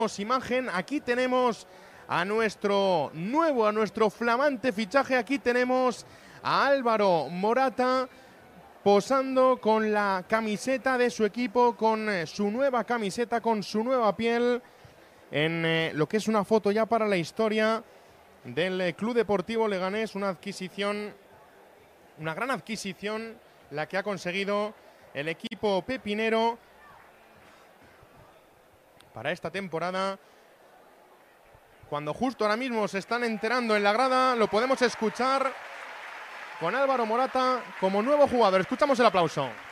Imagen, aquí tenemos a nuestro flamante fichaje, aquí tenemos a Álvaro Morata posando con la camiseta de su equipo, con su nueva camiseta, con su nueva piel, en lo que es una foto ya para la historia del Club Deportivo Leganés, una gran adquisición la que ha conseguido el equipo pepinero para esta temporada. Cuando justo ahora mismo se están enterando en la grada, lo podemos escuchar con Álvaro Morata como nuevo jugador. Escuchamos el aplauso.